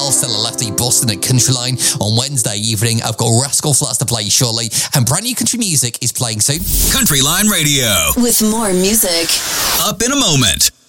Stella Lefty busting at Countryline on Wednesday evening. I've got Rascal Flatts to play shortly, and brand new country music is playing soon. Countryline Radio. With more music. Up in a moment.